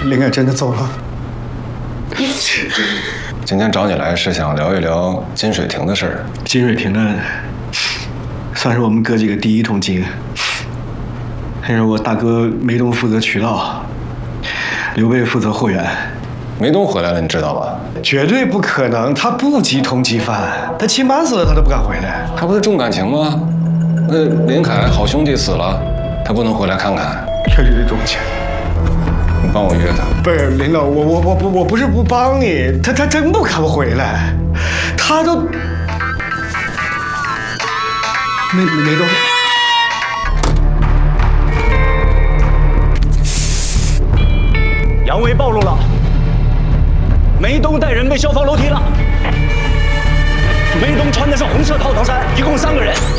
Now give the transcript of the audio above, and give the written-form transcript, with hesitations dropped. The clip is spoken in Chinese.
林爱真的走了。 今天找你来是想聊一聊金水亭的事儿。 金水亭案算是我们哥几个第一桶金，还是我大哥梅东负责渠道，刘备负责后援。 梅东回来了，你知道吧？ 绝对不可能，他不缉通缉犯，他亲爸死了他都不敢回来。 他不是重感情吗？那林凯好兄弟死了，他不能回来看看？ 确实是重情。 你帮我约他。 不是领导，我不是不帮你，他真不敢回来，他都梅东。 杨威暴露了，梅东带人被消防楼梯了。梅东穿的是红色套头衫，一共3个人。